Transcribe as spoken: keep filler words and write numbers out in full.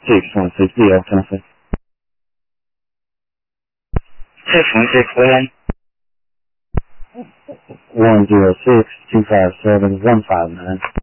six one six D L, can I say? six one six, go ahead. one zero six two five seven one five nine.